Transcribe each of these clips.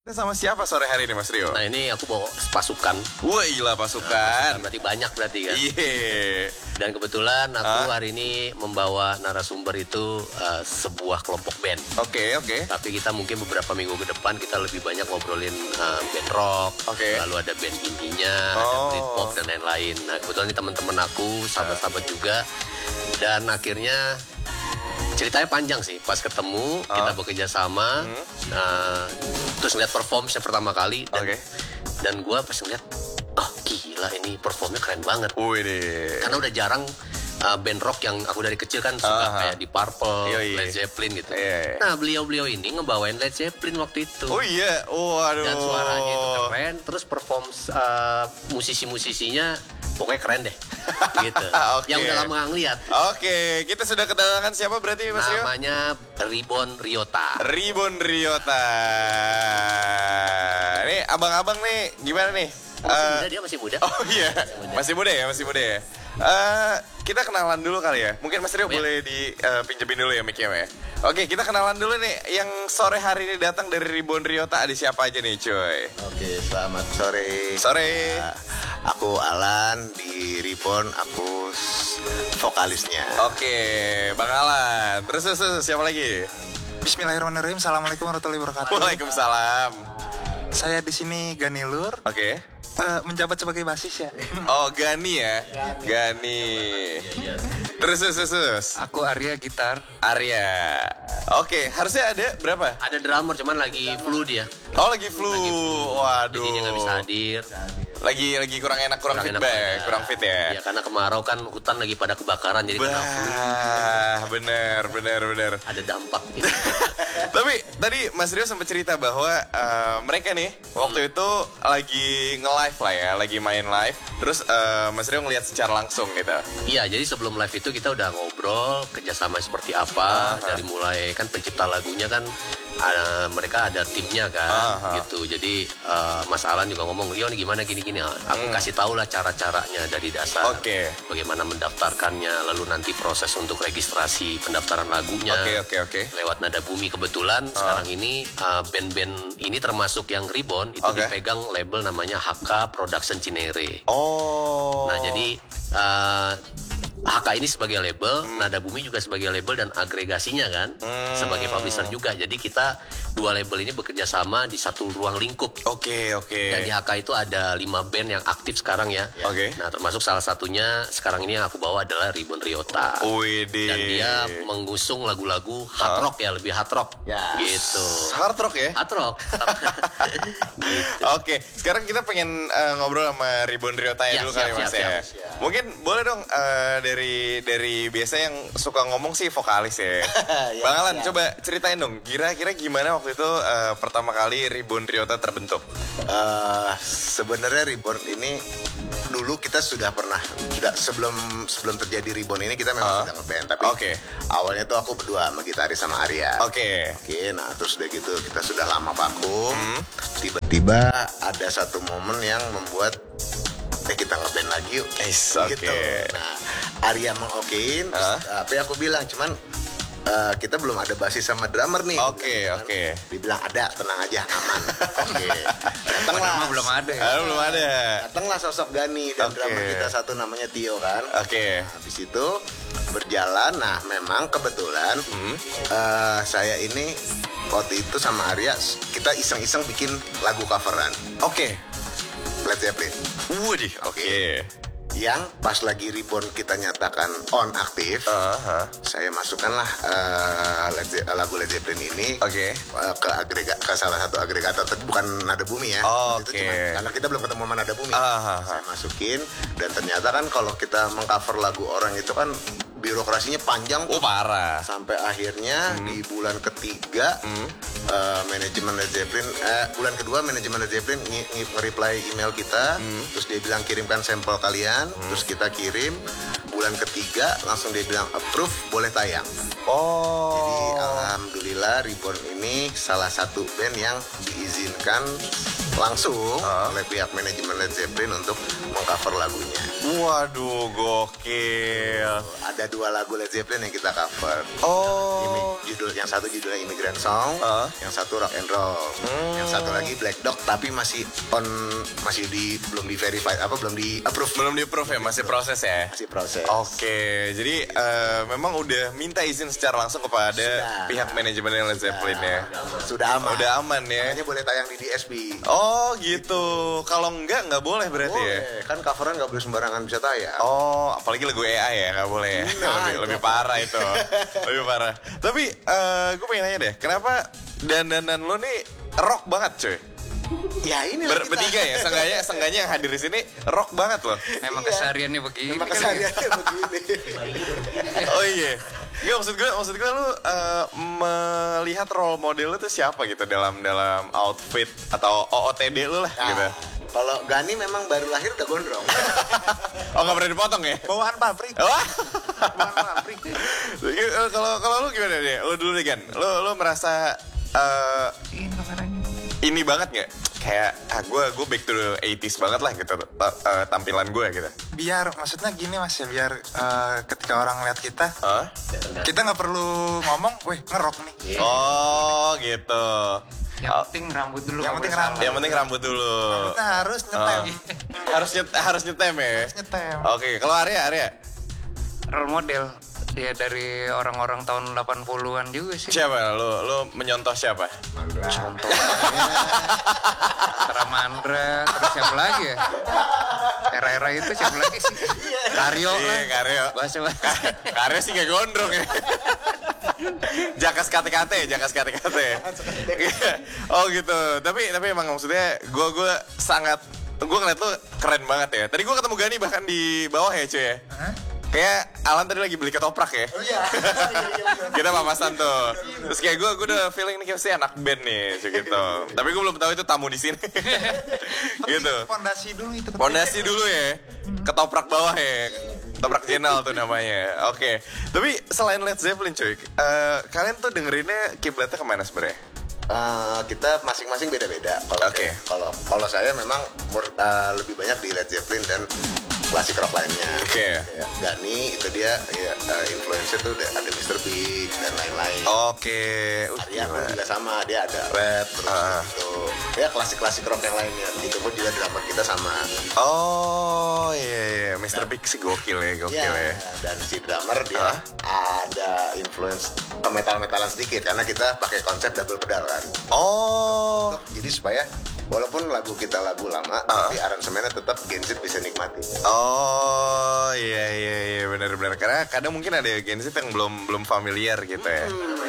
Sama siapa sore hari ini Mas Rio? Nah ini aku bawa pasukan. Wah gila pasukan. Berarti banyak berarti kan. Iya. Dan kebetulan aku hari ini membawa narasumber itu sebuah kelompok band. Oke. Tapi kita mungkin beberapa minggu ke depan kita lebih banyak ngobrolin band rock. Lalu ada band indinya, ada Britpop dan lain-lain. Nah kebetulan ini teman-teman aku, sahabat-sahabat juga. Dan akhirnya ceritanya panjang sih. Pas ketemu kita bekerja sama, terus ngeliat performance pertama kali dan gue pas ngeliat, oh gila ini performnya keren banget. Karena udah jarang band rock yang aku dari kecil kan suka kayak di Purple, Led Zeppelin gitu. Nah beliau-beliau ini ngebawain Led Zeppelin waktu itu. Oh iya, waduh. Dan suaranya itu keren, terus performance musisi-musisinya pokoknya keren deh. Gitu. Yang udah lama gak ngeliat. Kita sudah kedatangan siapa berarti Mas Rio? Namanya Ribbon Ryota. Ribbon Ryota. Nih abang-abang nih gimana nih? Dia masih muda. Oh iya, masih muda ya. Kita kenalan dulu kali ya. Mungkin Mas Rio boleh dipinjemin dulu ya mic-nya ya. Oke, kita kenalan dulu nih. Yang sore hari ini datang dari Ribbon Ryota ada siapa aja nih cuy? Oke, selamat sore. Aku Alan di Ribbon, aku vokalisnya. Oke, Bang Alan. Terus siapa lagi? Bismillahirrahmanirrahim. Assalamualaikum warahmatullahi wabarakatuh. Waalaikumsalam. Saya di sini Gani Lur. Oke. Menjabat sebagai basis ya. Oh, Gani ya. Gani. Terus. Aku Arya gitar. Arya. Oke, harusnya ada berapa? Ada drummer cuman lagi flu dia. Oh, lagi flu. Waduh. Jadi dia gak bisa hadir. Lagi kurang enak, kurang fit ya. Iya, karena kemarau kan hutan lagi pada kebakaran jadi kena flu. Bener. Ada dampak gitu. Tapi tadi Mas Rio sempat cerita bahwa mereka nih waktu itu lagi nge-live lah ya, lagi main live. Terus Mas Rio ngeliat secara langsung gitu. Iya, jadi sebelum live itu kita udah ngobrol kerjasama seperti apa. Dari mulai kan pencipta lagunya kan mereka ada timnya kan gitu. Jadi Mas Alan juga ngomong, Rio nih gimana gini. Aku kasih tahu lah cara-caranya dari dasar. Bagaimana mendaftarkannya, lalu nanti proses untuk registrasi pendaftaran lagunya. Oke. Lewat Nada Bumi kebetulan sekarang ini band-band ini termasuk yang Ribbon itu dipegang label namanya HK Production Cinere. Nah jadi HK ini sebagai label, Nada Bumi juga sebagai label dan agregasinya kan sebagai publisher juga. Jadi kita dua label ini bekerja sama di satu ruang lingkup. Oke. Dan di HK itu ada 5 band yang aktif sekarang ya. Nah termasuk salah satunya sekarang ini yang aku bawa adalah Ribbon Ryota. Dan dia mengusung lagu-lagu hard rock ya, lebih hard rock gitu. Hard rock ya? Hard rock. Gitu. Oke, sekarang kita pengen ngobrol sama Ribbon Ryota dulu kali Mas ya. Mungkin boleh dong dari biasa yang suka ngomong sih vokalis ya. Bang Alan coba ceritain dong, kira-kira gimana waktu itu pertama kali Ribbon Ryota terbentuk? Sebenarnya Ribbon ini dulu kita sudah sebelum terjadi Ribbon ini kita memang sudah ngeband. Tapi awalnya tuh aku berdua sama gitaris sama Arya. Nah terus udah gitu kita sudah lama vakum. Tiba-tiba ada satu momen yang membuat kita ngeband lagi yuk. Gitu. Nah Arya mengokein, tapi aku bilang cuman kita belum ada basis sama drummer nih. Dibilang ada, tenang aja, aman. Datanglah. Belum ada. Belum ada. Datanglah sosok Gani dan drummer kita satu namanya Tio kan. Habis itu berjalan. Nah memang kebetulan saya ini waktu itu sama Arya kita iseng-iseng bikin lagu coveran. Led Zeppelin. Yang pas lagi Ribbon kita nyatakan on aktif, saya masukkanlah lagu Led Zeppelin ini ke salah satu agregator, tapi bukan Nada Bumi ya. Karena kita belum ketemu sama Nada Bumi. Saya masukin dan ternyata kan kalau kita mengcover lagu orang itu kan birokrasinya panjang tuh. Parah. Sampai akhirnya di bulan ketiga manajemen Led Zeppelin bulan kedua manajemen Led Zeppelin nge-reply email kita, terus dia bilang kirimkan sampel kalian, terus kita kirim. Bulan ketiga langsung dia bilang approve, boleh tayang. Jadi Alhamdulillah Reborn ini salah satu band yang diizinkan langsung oleh pihak manajemen Led Zeppelin untuk mengcover lagunya. Waduh, gokil. Ada 2 lagu Led Zeppelin yang kita cover. Yang satu judulnya Immigrant Song, yang satu Rock and Roll, yang satu lagi Black Dog, tapi belum di verify, belum di approve. Belum di approve ya, masih proses ya. Masih proses. Oke, jadi memang udah minta izin secara langsung kepada pihak manajemen Led Zeppelin ya. Sudah aman. Udah aman ya. Hanya boleh tayang di DSP. Oh gitu. Kalau nggak boleh berarti ya. Kan coveran nggak boleh sembarangan bisa tayang. Oh, apalagi lagu AI ya, nggak boleh ya. Lebih parah itu. Lebih parah. Tapi gue pengen nanya deh, kenapa dandanan lo nih rock banget cuy? Ya ini bertiga ya, seenggaknya yang hadir di sini rock banget loh. Emang kesehariannya begini. Oh iya. Gak, maksud gue lu melihat role model lu tuh siapa gitu dalam outfit atau OOTD lu lah gitu. Kalau Gani memang baru lahir udah gondrong. Oh, gak pernah dipotong ya? Bawahan pabrik. Bawahan pabrik. Kalau lu gimana deh? Lu dulu deh Gan. Lu merasa ini banget nggak? Kayak gue back to the 80s banget lah gitu tampilan gue gitu. Biar maksudnya gini Mas ya, biar ketika orang lihat kita nggak perlu ngomong, weh ngerok nih. Oh gitu. Yang penting rambut dulu. Yang penting rambut dulu. Rambutnya harus nyetem. Harus nyetem ya. Harus nyetem. Oke, kalau Arya. Role model. Ya dari orang-orang tahun 80-an juga sih. Siapa? Lu menyontoh siapa? Contoh. Tara Mandra, terus siapa lagi ya? Era-era itu siapa lagi sih? Karyo lah. Iya, Karyo. Bahasa. Karyo sih gak gondrong ya. Jakas kate-kate. Oh gitu. Tapi emang maksudnya gue ngeliat lu keren banget ya. Tadi gue ketemu Gani bahkan di bawah ya cuy ya. Kayak Alan tadi lagi beli ketoprak ya. Oh iya. Kita papasan tuh. Terus kayak gue udah feeling nih kayak anak band nih gitu. Tapi gue belum tahu itu tamu di sini. Gitu. Pondasi dulu ya. Ketoprak bawah ya. Ketoprak channel tuh namanya. Oke. Tapi selain Led Zeppelin cuy, kalian tuh dengerinnya kiblatnya kemana sebenarnya? Kita masing-masing beda-beda. Kalau saya memang lebih banyak di Led Zeppelin dan klasik rock lainnya. Oke. Gani itu dia influencer tuh ada Mr. Big dan lain-lain. Oke. Arya juga sama, dia ada rap terus gitu. Ya klasik rock yang lainnya. Itu pun juga drummer kita sama. Oh iya. Mr. Big sih gokil ya. Dan si drummer dia ada influence metal-metalan sedikit karena kita pakai konsep double pedal kan. Oh. Jadi supaya walaupun lagu kita lagu lama, tapi aransemennya tetap Gen Z bisa nikmati. Oh iya benar. Karena kadang mungkin ada Gen Z yang belum familiar gitu ya.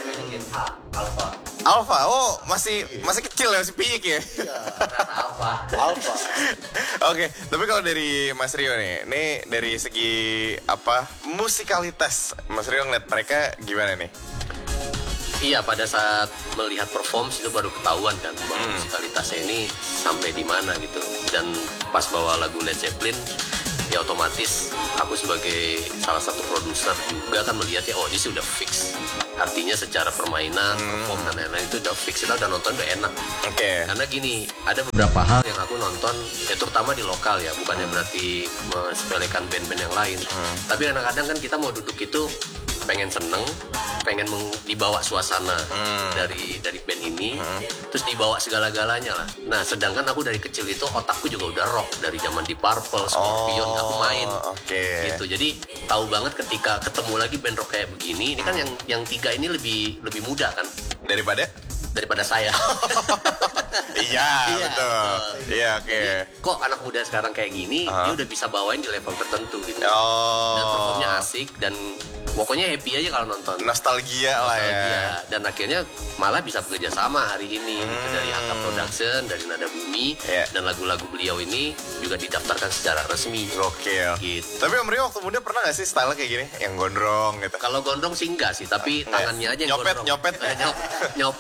Alpha. Oh masih kecil ya, masih piyik ya. Alpha. Oke, tapi kalau dari Mas Rio nih dari segi musikalitas, Mas Rio ngeliat mereka gimana nih? Iya, pada saat melihat perform itu baru ketahuan kan bahwa musikalitasnya ini sampai di mana gitu. Dan pas bawa lagu Led Zeppelin, ya otomatis aku sebagai salah satu produser juga kan melihat ya, ini sih udah fix. Artinya secara permainan, perform dan lain-lain itu udah fix, kita udah nonton udah enak. Oke. Karena gini, ada beberapa hal yang aku nonton, ya terutama di lokal ya, bukannya berarti mesepelekan band-band yang lain. Tapi kadang-kadang kan kita mau duduk itu pengen seneng, pengen dibawa suasana dari band ini, terus dibawa segala-galanya lah. Nah, sedangkan aku dari kecil itu otakku juga udah rock dari zaman Deep Purple, Scorpion aku main. Gitu. Jadi tahu banget ketika ketemu lagi band rock kayak begini, ini kan yang tiga ini lebih muda kan daripada saya. Iya, betul. Iya, oke. Kok anak muda sekarang kayak gini, dia udah bisa bawain di level tertentu gitu. Dan performnya asik dan pokoknya happy aja kalau nonton. Nostalgia lah ya. Dan akhirnya malah bisa bekerja sama hari ini gitu. Dari Angka Production, dari Nada Bumi, dan lagu-lagu beliau ini juga didaftarkan secara resmi. Gokil. Gitu. Tapi Om Rio waktu muda pernah gak sih style kayak gini? Yang gondrong gitu? Kalau gondrong sih enggak sih, tapi tangannya aja yang gondrong. Nyopet. Nyopet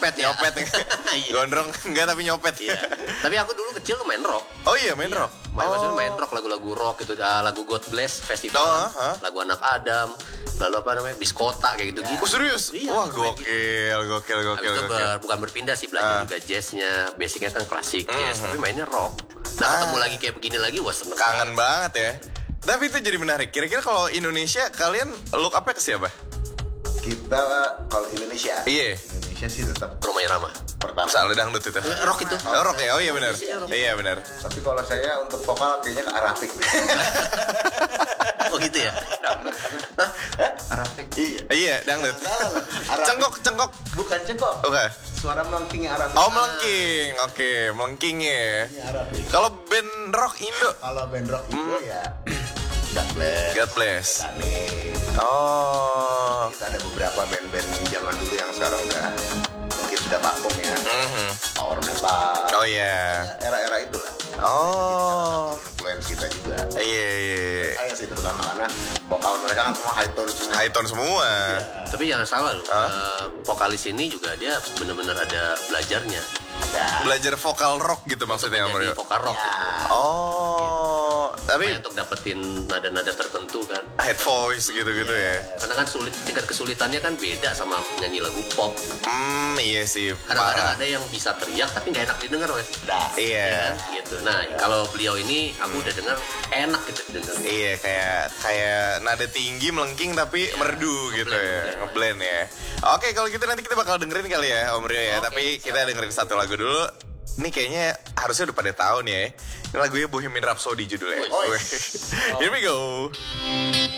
nyopet. Gondrong enggak tapi nyopet. Iya. Tapi aku dulu kecil main rock. Oh iya, main rock. Maksudnya main rock, lagu-lagu rock gitu, lagu God Bless Festival, lagu Anak Adam, lalu apa namanya, Biskota kayak gitu-gitu. Oh serius? Iya, wah gokil. Bukan berpindah sih, belajar juga jazznya, basicnya kan klasik jazz, tapi mainnya rock. Nah ketemu lagi kayak begini lagi, wah seneng. Kangen banget ya. Tapi itu jadi menarik. Kira-kira kalau Indonesia kalian look up-nya ke siapa? Kita kalau Indonesia. Iya. Indonesia sih tetap Roma Irama. pertama. Soalnya dangdut itu. Rock itu. Oh, rock ya. Oh iya benar. Iya benar. Tapi kalau saya untuk vokal kayaknya ke Arafik. Oh gitu ya. Arafik. Iya, dangdut. Cengkok. Bukan cengkok. Oke. Suara melengkingnya Arafik. Oh, melengking. Oke, melengking ya. Kalau band rock Indo, Kalau band rock itu ya God Bless. God Bless. Tani. Oh. Kita ada beberapa band-band zaman dulu yang sekarang udah mungkin sudah vakum ya. Power metal. Oh iya. Era-era itulah. Oh. Influence kita juga. Iya. Saya sih terutama karena vokal mereka kan semua high tone semua. High tone semua. Tapi jangan salah loh, vokalis ini juga dia benar-benar ada belajarnya. Belajar vokal rock gitu maksudnya, Jadi Mario. vokal rock. Oh. Tapi Supaya untuk dapetin nada-nada tertentu kan. head voice gitu-gitu ya. Karena kan tingkat kesulitannya kan beda sama nyanyi lagu pop. Iya sih. Kadang-kadang Parah. ada yang bisa teriak tapi nggak enak didengar, Wes. Iya. Gitu. Nah, kalau beliau ini aku udah dengar enak gitu didengar. Iya, kayak nada tinggi melengking tapi merdu gitu ya, ngeblend ya. Oke, kalau gitu nanti kita bakal dengerin kali ya Om Rio ya. Tapi kita dengerin satu lagu dulu. Ini kayaknya harusnya udah pada tahu nih ya. Ini lagunya Bohemian Rhapsody judulnya. Here we go.